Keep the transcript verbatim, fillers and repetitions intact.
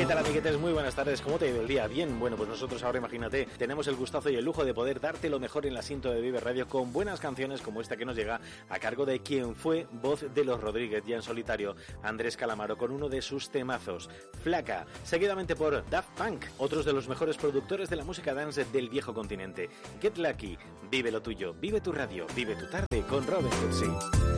¿Qué tal, amiguetes? Muy buenas tardes. ¿Cómo te ha ido el día? Bien, bueno, pues nosotros ahora, imagínate, tenemos el gustazo y el lujo de poder darte lo mejor en el asiento de Vive Radio con buenas canciones como esta que nos llega a cargo de quien fue voz de Los Rodríguez ya en solitario, Andrés Calamaro, con uno de sus temazos, Flaca, seguidamente por Daft Punk, otros de los mejores productores de la música dance del viejo continente. Get Lucky, vive lo tuyo, vive tu radio, vive tu tarde con Robin Tutsy.